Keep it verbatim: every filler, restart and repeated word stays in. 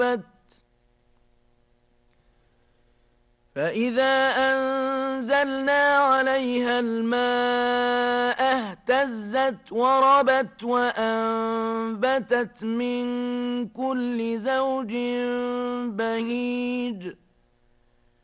فإذا أنزلنا عليها الماء اهتزت وربت وأنبتت من كل زوج بهيج